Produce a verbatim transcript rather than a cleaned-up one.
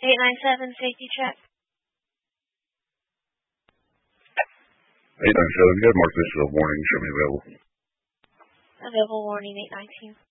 eight nine seven, safety check. eight nine seven, you have marked this as a warning. Show me available. Available warning eight nine two.